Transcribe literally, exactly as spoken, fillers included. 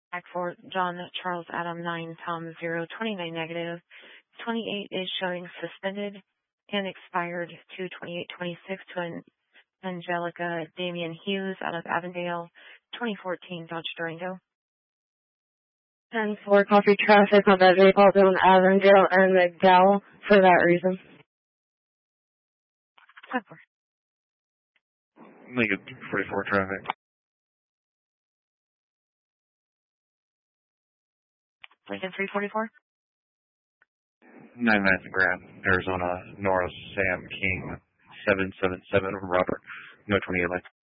Back for John Charles Adam nine Tom zero twenty-nine negative. twenty-eight is showing suspended and expired to twenty-eight twenty-six to an Angelica Damian Hughes out of Avondale, twenty fourteen Dodge Durango. ten four coffee traffic on that vehicle in Avondale and McDowell for that reason. ten four. Lincoln forty-four traffic. Lincoln three forty-four. nine Madison Grand, Arizona, Nora Sam King, seven seven seven Robert, no twenty-eight.